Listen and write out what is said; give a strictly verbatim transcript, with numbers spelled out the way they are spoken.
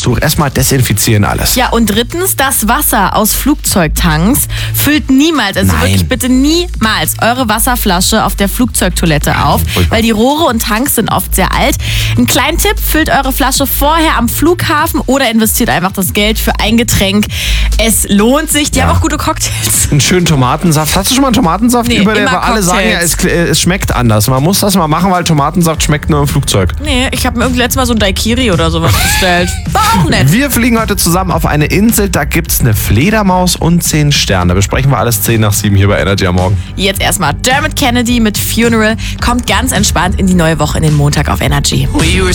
Handtuch. Erstmal desinfizieren alles. Ja, und drittens, das Wasser aus Flugzeugtanks füllt niemals, also Nein. wirklich bitte niemals eure Wasserflasche auf der Flugzeugtoilette auf, weil die Rohre und Tanks sind oft sehr alt. Ein kleiner Tipp, füllt eure Flasche vorher am Flughafen oder investiert einfach das Geld für ein Getränk. Es lohnt sich, die Ja. haben auch gute Cocktails. Einen schönen Tomatensaft. Hast du schon mal einen Tomatensaft? Nee, über der, immer weil alle sagen ja, es, Cocktails. es schmeckt anders. Man muss das mal machen, weil Tomatensaft schmeckt nur im Flugzeug. Nee, ich habe mir irgendwie letztes Mal so ein Daiquiri oder sowas bestellt. War auch nett. Wir fliegen heute zusammen auf eine Insel, da gibt's eine Fledermaus und zehn Sterne. Besprechen wir alles zehn nach sieben hier bei Energy am Morgen. Jetzt erstmal Dermot Kennedy mit Funeral. Kommt ganz entspannt in die neue Woche, in den Montag auf Energy. We were